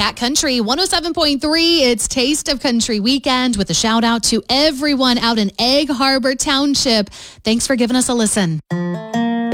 At Country 107.3, it's Taste of Country Weekend with a shout out to everyone out in Egg Harbor Township. Thanks for giving us a listen.